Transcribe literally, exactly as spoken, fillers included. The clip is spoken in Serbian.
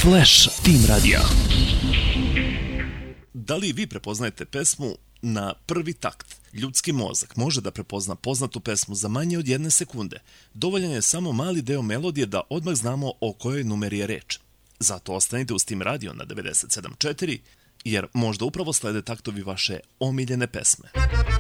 Flash Team Radio. Da li vi prepoznajete pesmu na prvi takt? Ljudski mozak može da prepozna poznatu pesmu za manje od jedne sekunde. Dovoljan je samo mali deo melodije da odmah znamo o kojoj numeri je reč. Zato ostanite uz Team Radio na devedeset sedam četiri, jer možda upravo slede taktovi vaše omiljene pesme.